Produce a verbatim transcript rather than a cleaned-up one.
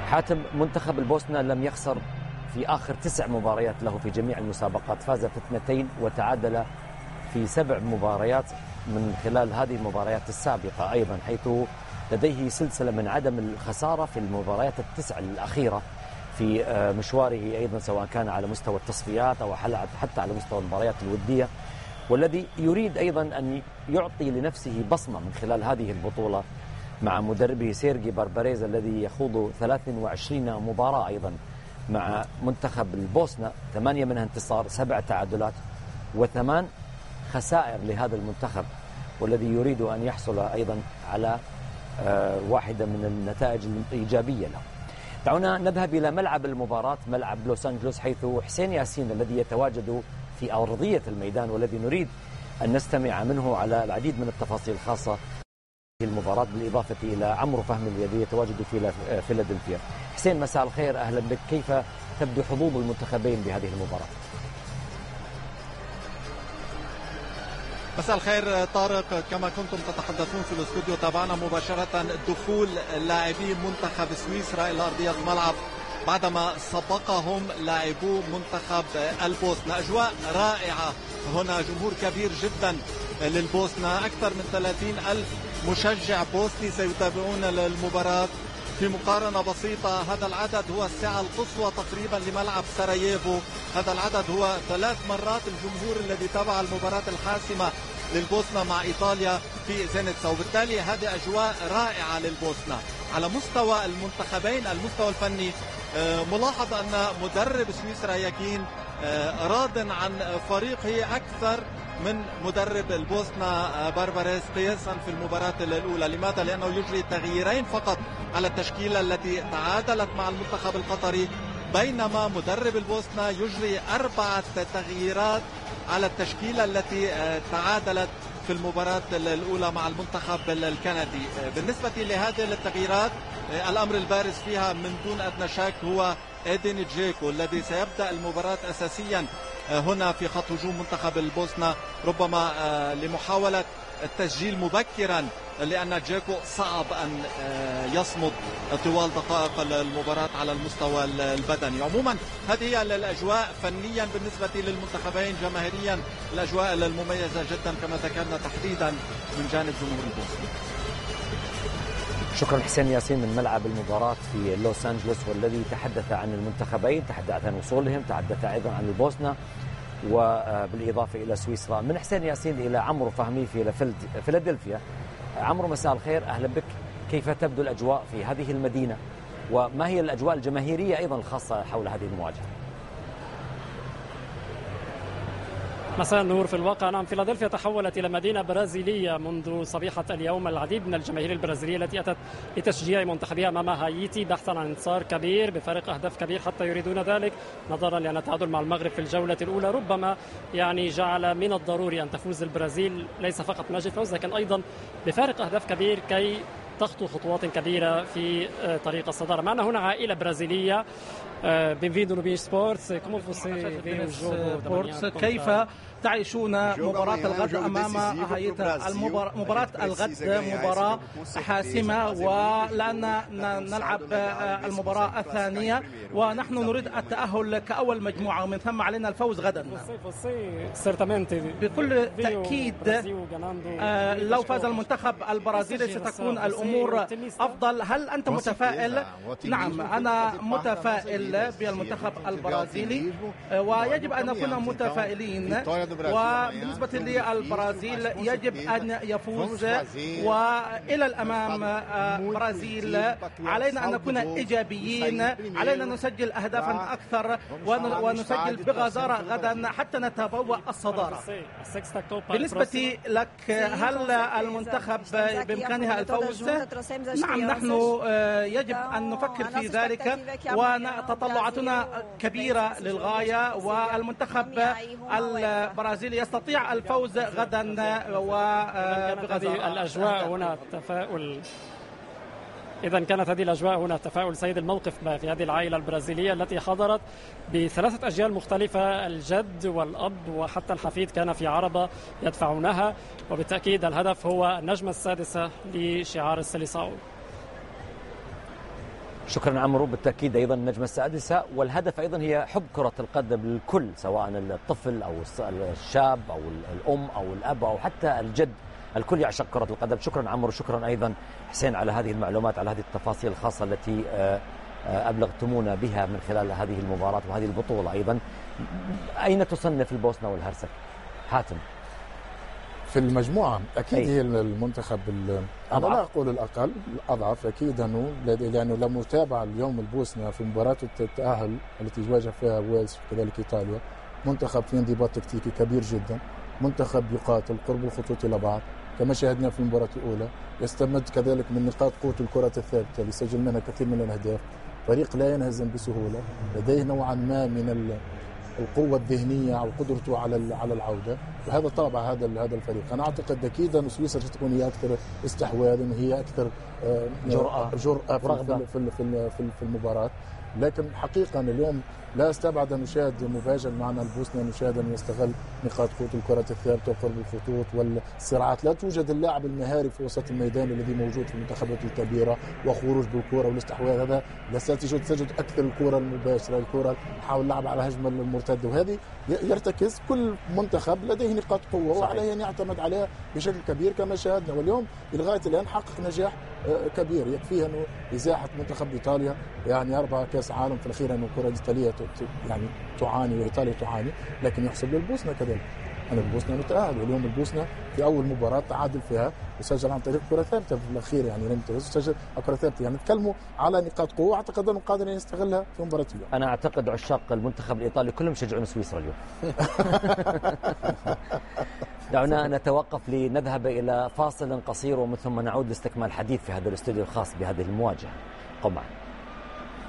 حاتم، منتخب البوسنة لم يخسر في آخر تسع مباريات له في جميع المسابقات، فاز في اثنتين وتعادل في سبع مباريات من خلال هذه المباريات السابقة أيضا، حيث لديه سلسلة من عدم الخسارة في المباريات التسع الأخيرة في مشواره أيضا، سواء كان على مستوى التصفيات أو حتى على مستوى المباريات الودية، والذي يريد أيضا أن يعطي لنفسه بصمة من خلال هذه البطولة مع مدربه سيرجي بارباريز الذي يخوض ثلاث وعشرين مباراة أيضا مع منتخب البوسنة، ثمانية منها انتصار، سبع تعادلات وثمان خسائر لهذا المنتخب، والذي يريد أن يحصل أيضا على واحدة من النتائج الإيجابية له. دعونا نذهب إلى ملعب المباراة، ملعب لوس أنجلوس، حيث حسين ياسين الذي يتواجد في أرضية الميدان والذي نريد أن نستمع منه على العديد من التفاصيل الخاصة المباراة، بالإضافة إلى عمرو فهمي الذي يتواجد في فيلادلفيا. حسين، مساء الخير، أهلا بك. كيف تبدو حظوظ المنتخبين بهذه المباراة؟ مساء الخير طارق، كما كنتم تتحدثون في الاستوديو تابعنا مباشرة دخول لاعبي منتخب سويسرا إلى أرضية الملعب بعدما سبقهم لاعبو منتخب البوسنة. أجواء رائعة هنا، جمهور كبير جدا للبوسنة، أكثر من ثلاثين ألف مشجع بوسني سيتابعون المباراة. في مقارنة بسيطة، هذا العدد هو السعة القصوى تقريبا لملعب سراييفو، هذا العدد هو ثلاث مرات الجمهور الذي تابع المباراة الحاسمة للبوسنة مع إيطاليا في زينيتسا، وبالتالي هذه أجواء رائعة للبوسنة. على مستوى المنتخبين، المستوى الفني، ملاحظ أن مدرب سويسرا ياكين راض عن فريقه أكثر من مدرب البوسنة بارباريز قياسا في المباراة الأولى. لماذا؟ لأنه يجري تغييرين فقط على التشكيلة التي تعادلت مع المنتخب القطري، بينما مدرب البوسنة يجري أربعة تغييرات على التشكيلة التي تعادلت في المباراة الأولى مع المنتخب الكندي. بالنسبة لهذه التغييرات، الأمر البارز فيها من دون أدنى شك هو إيدين جيكو الذي سيبدأ المباراة أساسيا هنا في خط هجوم منتخب البوسنة، ربما لمحاولة التسجيل مبكرا، لأن جيكو صعب أن يصمد طوال دقائق المباراة على المستوى البدني. عموما هذه هي الأجواء فنيا بالنسبة للمنتخبين، جماهيريا الأجواء المميزة جدا كما ذكرنا تحديدا من جانب جمهور البوسنة. شكرا حسين ياسين من ملعب المباراة في لوس أنجلوس، والذي تحدث عن المنتخبين، تحدث عن وصولهم، تحدث أيضا عن البوسنة وبالإضافة إلى سويسرا. من حسين ياسين إلى عمرو فهمي في فيلادلفيا. عمرو، مساء الخير، أهلا بك. كيف تبدو الأجواء في هذه المدينة، وما هي الأجواء الجماهيرية أيضا الخاصة حول هذه المواجهة؟ مساء النور. في الواقع نعم، فيلادلفيا تحولت إلى مدينة برازيلية منذ صبيحة اليوم. العديد من الجماهير البرازيلية التي أتت لتشجيع منتخبها أمام هايتي بحثا عن انتصار كبير بفارق أهداف كبير، حتى يريدون ذلك نظرا لأن التعادل مع المغرب في الجولة الأولى ربما يعني جعل من الضروري أن تفوز البرازيل، ليس فقط من أجل الفوز لكن أيضا بفارق أهداف كبير كي تخطو خطوات كبيرة في طريق الصدارة. معنا هنا عائلة برازيلية. بنفيدو نو بي سبورتس. كيف تعيشون مباراة الغد أمام هايتا؟ مباراة الغد مباراة حاسمة، ولأن نلعب المباراة الثانية ونحن نريد التأهل كأول مجموعة، ومن ثم علينا الفوز غدا. بكل تأكيد لو فاز المنتخب البرازيلي ستكون الأمور أفضل. هل أنت متفائل؟ نعم، أنا متفائل بالمنتخب البرازيلي، ويجب أن نكون متفائلين. وبالنسبة للبرازيل يجب أن يفوز، وإلى الأمام برازيل علينا أن نكون إيجابيين، علينا أن نسجل أهدافا أكثر ونسجل بغزارة غدا حتى نتبوأ الصدارة. بالنسبة لك، هل المنتخب بإمكانها الفوز؟ نعم، نحن يجب أن نفكر في ذلك، وتطلعاتنا كبيرة للغاية، والمنتخب البرازيلي يستطيع الفوز غدا وبغزارة. الأجواء هنا تفاؤل. إذا كانت هذه الأجواء هنا تفاؤل. سيد الموقف في هذه العائلة البرازيلية التي حضرت بثلاثة أجيال مختلفة، الجد والأب وحتى الحفيد كان في عربة يدفعونها، وبالتأكيد الهدف هو النجمة السادسة لشعار السيليساو. شكرا عمرو. بالتأكيد أيضا النجمة السادسة، والهدف أيضا هي حب كرة القدم للكل، سواء الطفل أو الشاب أو الأم أو الأب أو حتى الجد، الكل يعشق كرة القدم. شكرا عمرو، شكرا أيضا حسين على هذه المعلومات، على هذه التفاصيل الخاصة التي أبلغتمونا بها من خلال هذه المباراة وهذه البطولة. أيضا أين تصنف البوسنة والهرسك حاتم؟ في المجموعة أكيد أي. هي المنتخب أنا لا أقول الأقل، الأضعف أكيد، أنه لأنه لما تابع اليوم البوسنة في مباراة التأهل التي يواجه فيها ويلز وكذلك إيطاليا، منتخب في انضباط تكتيكي كبير جدا، منتخب يقاتل قرب الخطوط إلى بعض كما شاهدنا في المباراة الأولى، يستمد كذلك من نقاط قوة الكرة الثابتة ليسجل منها كثير من الأهداف، فريق لا ينهزم بسهولة، لديه نوعا ما من القوة الذهنية أو قدرته على على العودة، وهذا طابع هذا هذا الفريق. أنا أعتقد أكيد أن سويسرا ستكون هي أكثر استحواذا، هي أكثر جرأة جرأة في في في في المباراة. لكن حقيقة اليوم لا استبعد أن نشاهد مفاجأة معنا البوسنة، نشاهد أن يستغل نقاط قوة الكرة الثابتة وقرب الخطوط والصراعات. لا توجد اللاعب المهاري في وسط الميدان الذي موجود في المنتخبات الكبيرة، وخروج بالكرة والاستحواذ، هذا لا تجد تجد أكثر الكرة المباشرة، الكرة حاول اللعب على هجمة المرتدة، وهذه يرتكز كل منتخب لديه نقاط قوة وعليه أن يعتمد عليها بشكل كبير كما شاهدنا. واليوم لغاية الآن حقق نجاح كبير، يكفيه أنه إزاحة منتخب إيطاليا، يعني أربعة كأس عالم في الأخير، أنه الكرة الإيطالية يعني تعاني وإيطاليا تعاني، لكن يحسب للبوسنة كذلك أن البوسنة متأهل. واليوم البوسنة في أول مباراة تعادل فيها وسجل عن طريق كرة ثابتة في الأخير، يعني لم تسجل كرة ثابتة، يعني نتكلموا على نقاط قوة أعتقد أنه قادر أن يستغلها في مباراة اليوم. أنا أعتقد عشاق المنتخب الإيطالي كلهم يشجعون سويسرا اليوم. دعونا نتوقف لنذهب إلى فاصل قصير ومن ثم نعود لاستكمال الحديث في هذا الاستوديو الخاص بهذه المواجهة. قم معنا.